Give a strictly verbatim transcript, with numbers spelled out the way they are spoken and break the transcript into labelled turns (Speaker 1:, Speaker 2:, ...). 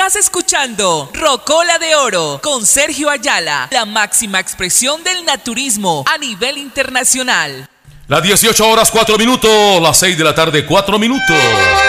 Speaker 1: Estás escuchando Rocola de Oro con Sergio Ayala, la máxima expresión del naturismo a nivel internacional.
Speaker 2: Las dieciocho horas cuatro minutos, las seis de la tarde cuatro minutos.